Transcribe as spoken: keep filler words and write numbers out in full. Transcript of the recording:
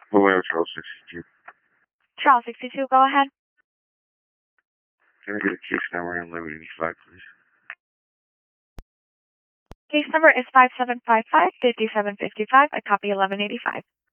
Hello, Charles sixty-two. Charles sixty-two, go ahead. Can I get a case number and eleven eighty-five, please? Case number is five seven five five, five seven five five. I copy eleven eighty-five.